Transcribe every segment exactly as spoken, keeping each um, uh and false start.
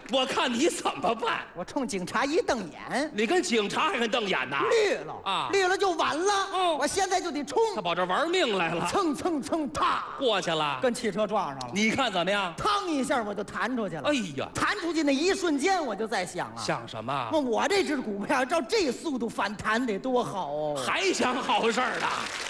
我看你怎么办？ 我冲警察一瞪眼， 你跟警察还跟瞪眼呐？ 绿了啊绿了就完了。 哦我现在就得冲， 他跑这玩命来了， 蹭蹭蹭，啪， 过去了。 跟汽车撞上了。 你看怎么样？ 嘡一下我就弹出去了。 哎呀， 弹出去那一瞬间，我就在想啊， 想什么？ 我我这只股票照这速度反弹得多好哦！ 还想好事儿呢？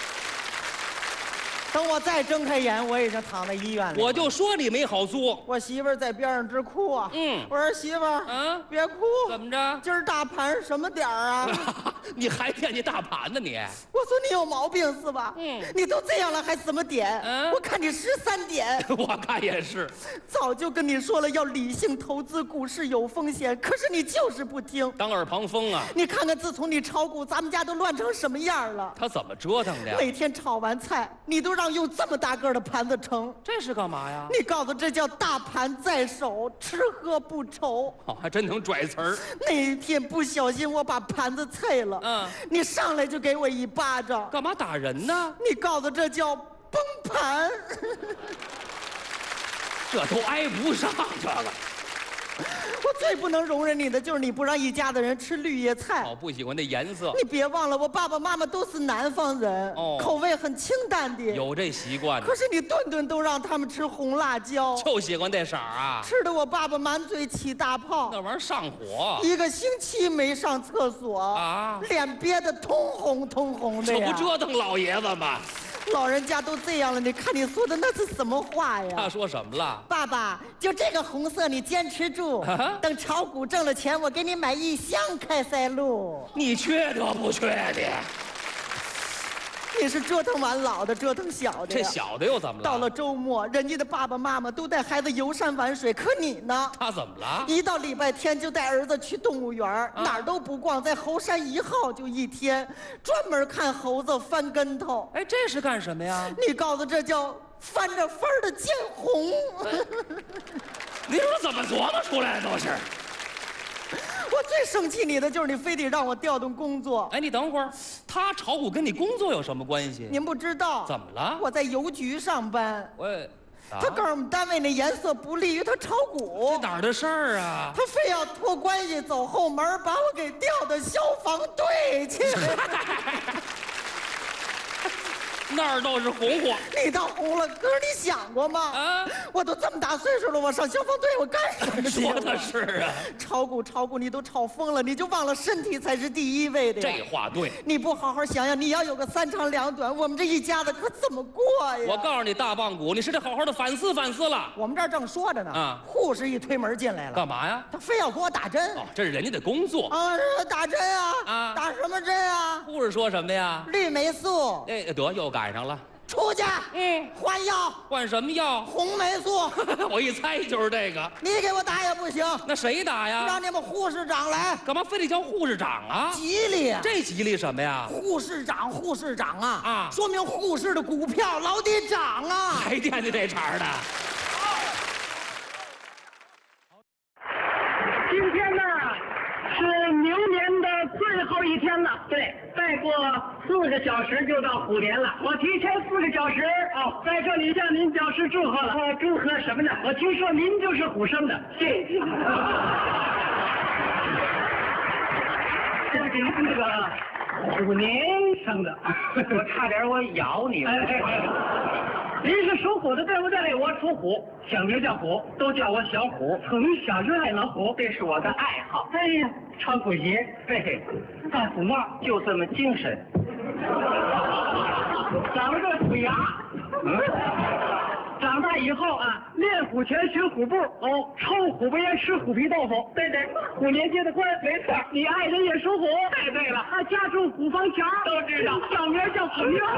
等我再睁开眼，我已经躺在医院里了。 我就说你没好做。 我媳妇儿在边上直哭啊。 嗯我说媳妇儿， 啊别哭。 怎么着？ 今儿大盘什么点儿啊？ 你还惦记大盘呢你？ 我说你有毛病是吧？ 嗯你都这样了还怎么点？ 嗯我看你十三点。 我看也是。 早就跟你说了要理性投资，股市有风险，可是你就是不听。 当耳旁风啊！ 你看看，自从你炒股，咱们家都乱成什么样了？ 他怎么折腾的呀？ 每天炒完菜，你都让用这么大个的盘子盛。 这是干嘛呀？ 你告诉这叫大盘在手，吃喝不愁。 哦，还真能拽词儿。 那一天不小心我把盘子碎了， 嗯你上来就给我一巴掌。 干嘛打人呢？ 你告诉这叫崩盘。 这都挨不上这个。 我最不能容忍你的就是你不让一家子人吃绿叶菜。 哦，不喜欢那颜色。 你别忘了，我爸爸妈妈都是南方人， 哦口味很清淡的。 有这习惯呢可，是你顿顿都让他们吃红辣椒， 就喜欢这色儿啊。 吃的我爸爸满嘴起大泡那，玩意儿上火。 一个星期没上厕所啊脸憋得通红通红的这呀。 不折腾老爷子吗？ 老人家都这样了，你看你说的那是什么话呀？ 他说什么了？ 爸爸，就这个红色你坚持住， 啊等炒股挣了钱，我给你买一箱开塞露。 你缺德不缺的？ 你是折腾完老的，折腾小的呀。 这小的又怎么了？ 到了周末，人家的爸爸妈妈都带孩子游山玩水，可你呢？ 他怎么了？ 一到礼拜天就带儿子去动物园， 啊哪儿都不逛，在猴山一耗就一天，专门看猴子翻跟头。 哎，这是干什么呀？ 你告诉这叫翻着翻儿的见红。 你说怎么琢磨出来的都是？ 我最生气你的就是你非得让我调动工作。 哎，你等会儿，他炒股跟你工作有什么关系？ 您不知道怎么了？ 我在邮局上班， 我，啊他告诉我们单位那颜色不利于他炒股， 哪儿的事儿啊？ 他非要托关系走后门，把我给调到消防队去。 那儿倒是红火。 你倒红了，可是你想过吗？ 啊我都这么大岁数了，我上消防队我干什么去？ 说的是啊， 炒股炒股，你都炒疯了，你就忘了身体才是第一位的呀。 这话对。 你不好好想想，你要有个三长两短，我们这一家子可怎么过呀？ 我告诉你，大棒骨，你是得好好的反思反思了。 我们这儿正说着呢， 啊护士一推门进来了， 干嘛呀？ 他非要给我打针。 哦，这是人家的工作。 啊，是打针啊！ 啊打什么针啊？ 护士说什么呀？ 绿霉素。 哎，得又赶上了。 出去， 嗯， 换药， 换什么药？ 红霉素。 我一猜就是这个。 你给我打也不行， 那谁打呀？ 让你们护士长来， 干嘛非得叫护士长啊？ 吉利啊！ 这吉利什么呀？ 护士长，护士长啊！ 啊说明护士的股票老得涨啊！ 还惦记这茬儿的？ 今天呢是牛年的最后一天了，对，再过四个小时就到虎年了。我提前四个小时哦，在这里向您表示祝贺了。呃，祝贺什么呢？我听说您就是虎生的，谢谢。这是您这个虎年生的，我差点我咬你了。您是属虎的，对不对？我属虎，小名叫虎，都叫我小虎。从小就爱老虎，这是我的爱好。哎呀，穿虎鞋，嘿嘿，戴虎帽，就这么精神。长了个虎牙，嗯，长大以后啊，练虎拳，学虎步，哦，抽虎不烟，吃虎皮豆腐。对对，虎年接的官，没错。你爱人也属虎，太对了。他家住虎坊桥，都知道，小名叫虎妞。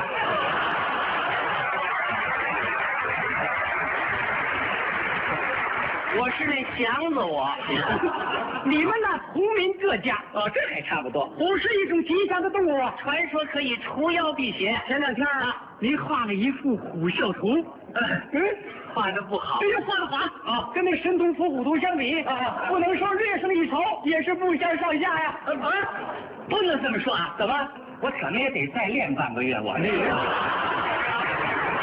我是那祥子我，你们呢？同名各家哦，这还差不多。虎是一种吉祥的动物啊，传说可以除妖辟邪。前两天啊，您画了一幅虎啸图，嗯，画的不好。哎呀，画的好啊，跟那神图伏虎图相比啊，不能说略胜一筹，也是不相上下呀。啊，不能这么说啊，怎么？我怎么也得再练半个月，我这个。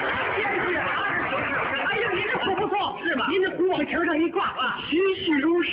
哎呀，您这虎不错，是吗？您这虎往墙上一挂啊，栩栩如生。